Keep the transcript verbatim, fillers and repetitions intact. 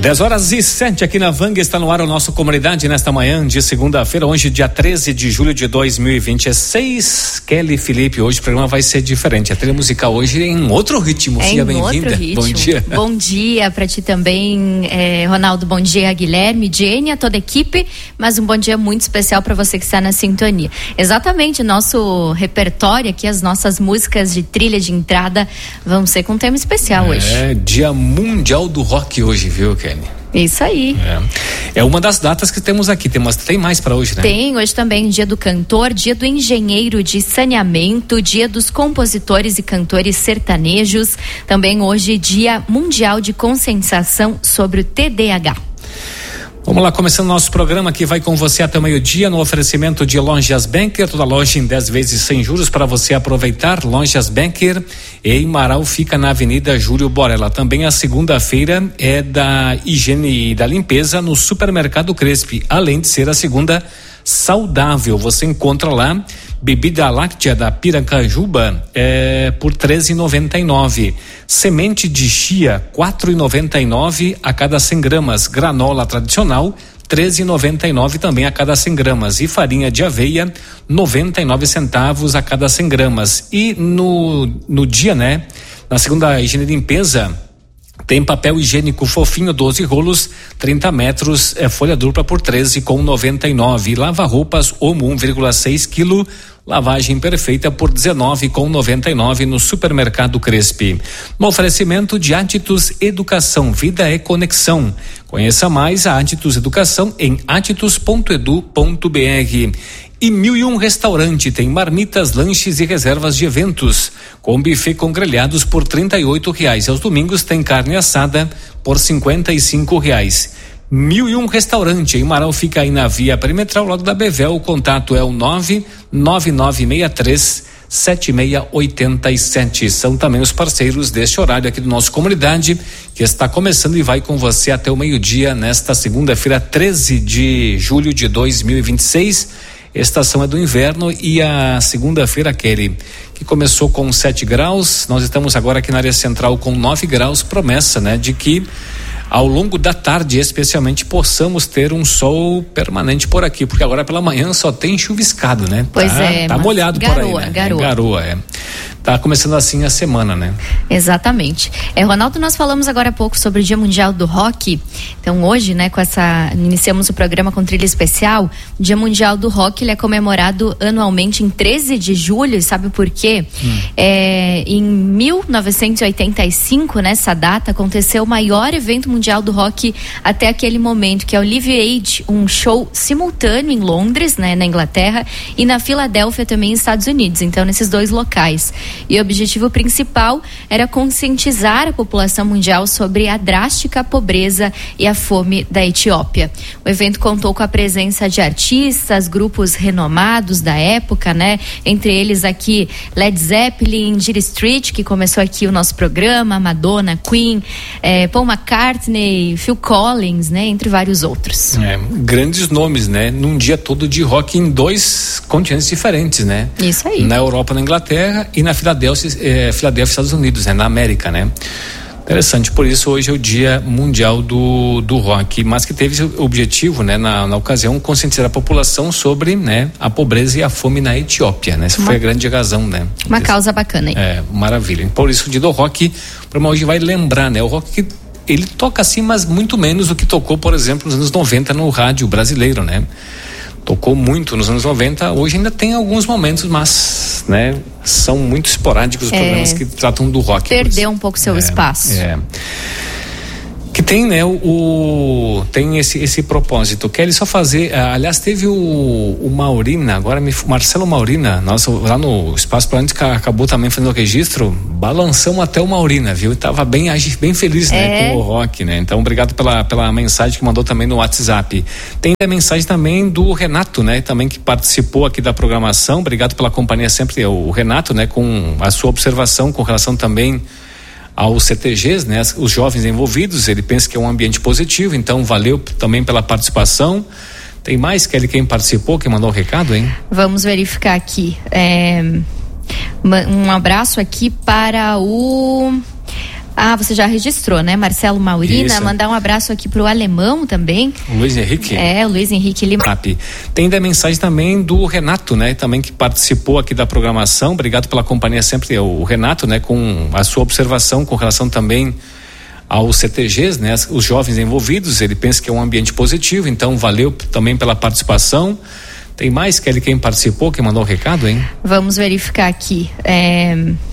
dez horas e sete aqui na Vanga, está no ar o nosso Comunidade nesta manhã de segunda-feira, hoje dia treze de julho de dois mil e vinte e seis. Kelly Felipe, hoje o programa vai ser diferente. A trilha musical hoje em outro ritmo. É Seja bem-vinda. Bom dia. Bom dia para ti também, eh, Ronaldo. Bom dia, Guilherme, Jenny, a toda a equipe. Mas um bom dia muito especial para você que está na sintonia. Exatamente, nosso repertório aqui, as nossas músicas de trilha de entrada vão ser com um tema especial é, hoje. É Dia Mundial do Rock hoje, viu, Kelly? Isso aí. É. é uma das datas que temos aqui. Tem, mas tem mais para hoje, né? Tem, hoje também dia do cantor, dia do engenheiro de saneamento, dia dos compositores e cantores sertanejos. Também hoje dia mundial de conscientização sobre o T D A H. Vamos lá, começando nosso programa que vai com você até o meio-dia no oferecimento de Lojas Banker, toda loja em dez vezes sem juros para você aproveitar. Lojas Banker em Marau fica na Avenida Júlio Borella. Também a segunda-feira é da higiene e da limpeza no Supermercado Crespi, além de ser a segunda saudável. Você encontra lá bebida láctea da Piracanjuba é, por treze reais e noventa e nove centavos. Semente de chia quatro reais e noventa e nove centavos a cada cem gramas. Granola tradicional treze reais e noventa e nove centavos também a cada cem gramas. E farinha de aveia noventa e nove centavos a cada cem gramas. E no, no dia, né? Na segunda higiene e limpeza, tem papel higiênico fofinho, doze rolos, trinta metros, é, folha dupla por treze reais e noventa e nove centavos. Lava roupas Omo um vírgula seis quilo, lavagem perfeita por dezenove reais e noventa e nove centavos no Supermercado Crespi. No oferecimento de Atitus Educação, vida é conexão. Conheça mais a Atitus Educação em atitus ponto edu ponto br. E Mil e Um Restaurante tem marmitas, lanches e reservas de eventos, com buffet com grelhados por trinta e oito reais. Aos domingos tem carne assada por cinquenta e cinco reais. Mil e Um Restaurante em Marau fica aí na Via Perimetral, logo da Bevel. O contato é o nove nove nove seis três sete seis oito sete. São também os parceiros deste horário aqui do nosso Comunidade, que está começando e vai com você até o meio-dia nesta segunda-feira, treze de julho de dois mil e vinte e seis. Estação é do inverno e a segunda-feira, Kelly, que começou com sete graus, nós estamos agora aqui na área central com nove graus, promessa, né, de que ao longo da tarde, especialmente, possamos ter um sol permanente por aqui, porque agora pela manhã só tem chuviscado, né? Pois tá, é. Tá molhado garoa, por aí, né? Garoa, é, garoa, é. Tá começando assim a semana, né? Exatamente. É, Ronaldo, nós falamos agora há pouco sobre o Dia Mundial do Rock. Então hoje, né, com essa, iniciamos o programa com trilha especial. O Dia Mundial do Rock, ele é comemorado anualmente em treze de julho, e sabe por quê? Hum. É, em mil novecentos e oitenta e cinco, nessa data, aconteceu o maior evento mundial do rock até aquele momento, que é o Live Aid, um show simultâneo em Londres, né, na Inglaterra, e na Filadélfia também, nos Estados Unidos. Então, nesses dois locais. E o objetivo principal era conscientizar a população mundial sobre a drástica pobreza e a fome da Etiópia. O evento contou com a presença de artistas, grupos renomados da época, né? Entre eles aqui Led Zeppelin, Dire Straits, que começou aqui o nosso programa, Madonna, Queen, eh, Paul McCartney, Phil Collins, né? Entre vários outros. É, grandes nomes, né? Num dia todo de rock em dois continentes diferentes, né? Isso aí. Na Europa, na Inglaterra, e na Filadélfia, eh, Filadélfia, Estados Unidos, né? Na América, né? Interessante, por isso hoje é o Dia Mundial do, do Rock, mas que teve o objetivo, né, na, na ocasião, conscientizar a população sobre, né, a pobreza e a fome na Etiópia, né? Essa uma, foi a grande razão, né? Uma Esse, causa bacana, hein? É, maravilha. Por isso o Dia do Rock, o programa hoje vai lembrar, né? O rock que ele toca assim, mas muito menos do que tocou, por exemplo, nos anos noventa no rádio brasileiro, né? Tocou muito nos anos noventa, hoje ainda tem alguns momentos, mas, né, são muito esporádicos os é, programas que tratam do rock. Perdeu um pouco seu é, espaço. É. Que tem, né, o, o tem esse, esse propósito. Quer só fazer, aliás, teve o, o Maurina, agora me, Marcelo Maurina, nossa, lá no Espaço Planeta, que acabou também fazendo o registro, balançamos até o Maurina, viu? Tava bem, bem feliz, né, é. com o rock, né? Então, obrigado pela, pela mensagem que mandou também no WhatsApp. Tem a mensagem também do Renato, né, também que participou aqui da programação. Obrigado pela companhia sempre, o Renato, né, com a sua observação com relação também aos C T Gs, né, os jovens envolvidos. Ele pensa que é um ambiente positivo, então valeu também pela participação. Tem mais, Kelly, quem participou, quem mandou o recado, hein? Vamos verificar aqui. É, um abraço aqui para o Ah, você já registrou, né? Marcelo Maurina, Isso. Mandar um abraço aqui pro alemão também. O Luiz Henrique. É, o Luiz Henrique Lima. Tem ainda a mensagem também do Renato, né? Também que participou aqui da programação. Obrigado pela companhia sempre, o Renato, né? Com a sua observação com relação também aos C T Gs, né? Os jovens envolvidos, ele pensa que é um ambiente positivo, então valeu também pela participação. Tem mais, Kelly, quem participou, quem mandou o recado, hein? Vamos verificar aqui. É...